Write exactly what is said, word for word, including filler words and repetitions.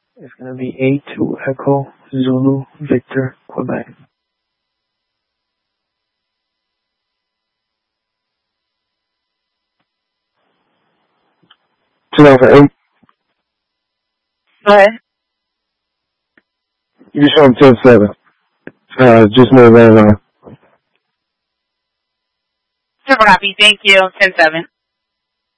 It's going to be A two Echo Zulu Victor Quebec. two thousand eight. Go ahead. You can show him ten seven. Uh, just move that on. Super happy. Thank you. ten seven.